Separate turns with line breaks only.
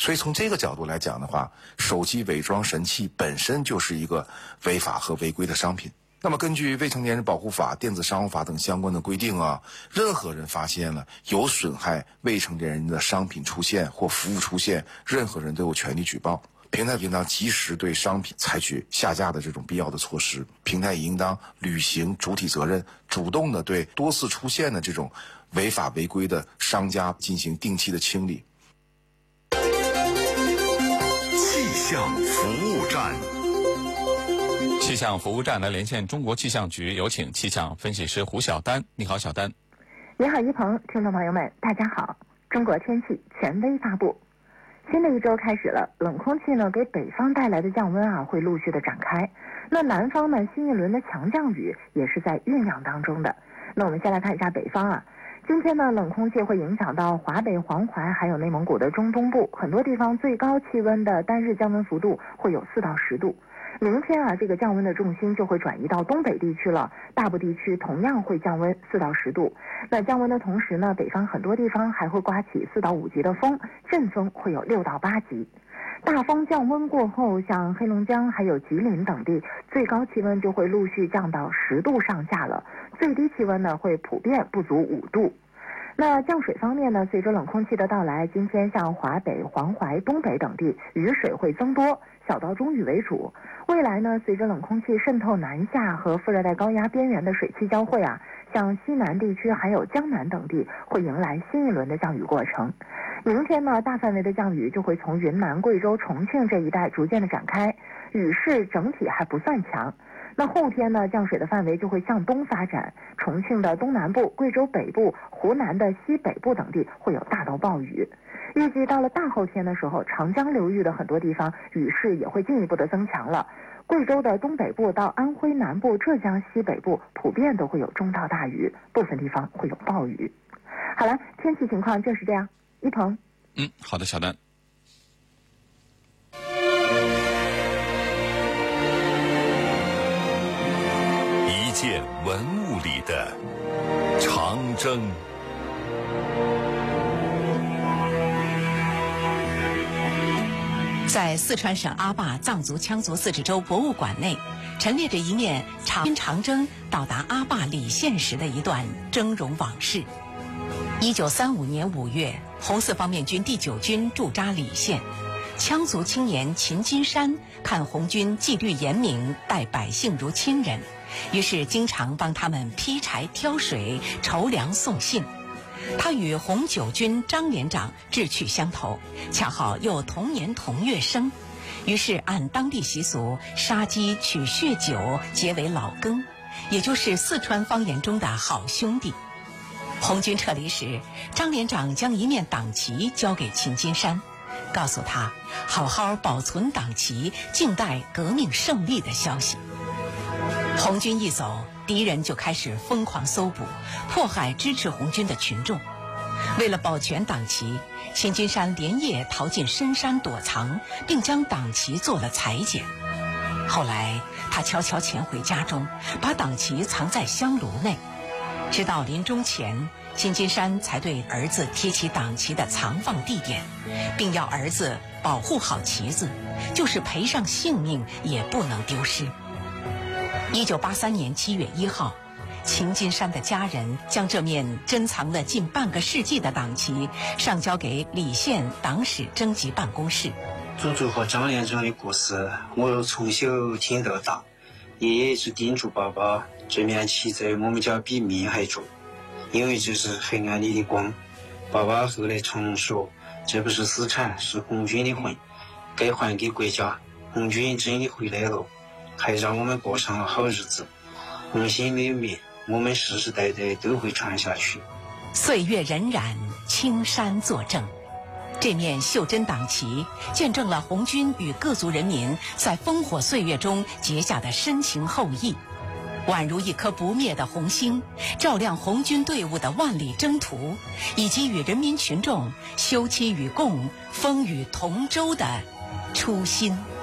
所以从这个角度来讲的话，手机伪装神器本身就是一个违法和违规的商品。那么根据《未成年人保护法》《电子商务法》等相关的规定啊，任何人发现了有损害未成年人的商品出现或服务出现，任何人都有权利举报。平台应当及时对商品采取下架的这种必要的措施，平台也应当履行主体责任，主动的对多次出现的这种违法违规的商家进行定期的清理。
气象服务站，
气象服务站来连线中国气象局，有请气象分析师胡晓丹。你好，小丹。
你好，一鹏，听众朋友们，大家好。中国天气权威发布，新的一周开始了，冷空气呢给北方带来的降温会陆续的展开。那南方呢，新一轮的强降雨也是在酝酿当中的。那我们先来看一下北方啊。今天呢，冷空气会影响到华北、黄淮还有内蒙古的中东部，很多地方最高气温的单日降温幅度会有4到10度。明天啊，这个降温的重心就会转移到东北地区了，大部地区同样会降温4到10度。那降温的同时呢，北方很多地方还会刮起4到5级的风，阵风会有6到8级。大风降温过后，像黑龙江还有吉林等地，最高气温就会陆续降到10度上下了，最低气温呢会普遍不足5度。那降水方面呢，随着冷空气的到来，今天像华北、黄淮、东北等地雨水会增多，小到中雨为主。未来呢，随着冷空气渗透南下和副热带高压边缘的水汽交汇啊，像西南地区还有江南等地会迎来新一轮的降雨过程。明天呢，大范围的降雨就会从云南、贵州、重庆这一带逐渐的展开，雨势整体还不算强。那后天呢，降水的范围就会向东发展，重庆的东南部、贵州北部、湖南的西北部等地会有大到暴雨。预计到了大后天的时候，长江流域的很多地方雨势也会进一步的增强了。贵州的东北部到安徽南部、浙江西北部普遍都会有中到大雨，部分地方会有暴雨。好了，天气情况就是这样。一鹏。
好的，小丹。
一件文物里的长征。
在四川省阿坝藏族羌族自治州博物馆内，陈列着一面长征到达阿坝理县时的一段峥嵘往事。1935年5月，红四方面军第9军驻扎理县，羌族青年秦金山看红军纪律严明，待百姓如亲人，于是经常帮他们劈柴挑水、筹粮送信。他与红9军张连长志趣相投，恰好又同年同月生，于是按当地习俗杀鸡取血酒结为老羹，也就是四川方言中的好兄弟。红军撤离时，张连长将一面党旗交给秦金山，告诉他好好保存党旗，静待革命胜利的消息。红军一走，敌人就开始疯狂搜捕，迫害支持红军的群众。为了保全党旗，秦金山连夜逃进深山躲藏，并将党旗做了裁剪。后来他悄悄潜回家中，把党旗藏在香炉内。直到临终前，秦金山才对儿子提起党旗的藏放地点，并要儿子保护好旗子，就是赔上性命也不能丢失。1983年7月1号，秦金山的家人将这面珍藏了近半个世纪的党旗上交给理县党史征集办公室。
祖祖和张连长的故事，我从小听到大，爷爷一直叮嘱爸爸，这面旗在我们家比命还重，因为这是黑暗里的光。爸爸后来常说，这不是私产，是红军的魂，该还给国家。红军真的回来了，还让我们过上了好日子。红心没有灭，我们世世代代都会传下去。
岁月荏苒，青山作证。这面袖珍党旗见证了红军与各族人民在烽火岁月中结下的深情厚谊，宛如一颗不灭的红星，照亮红军队伍的万里征途，以及与人民群众休戚与共、风雨同舟的初心。